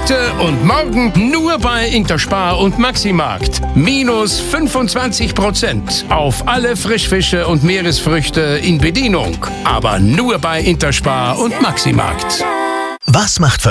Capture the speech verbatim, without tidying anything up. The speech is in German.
Heute und morgen nur bei Interspar und Maximarkt. Minus fünfundzwanzig Prozent auf alle Frischfische und Meeresfrüchte in Bedienung. Aber nur bei Interspar und Maximarkt. Was macht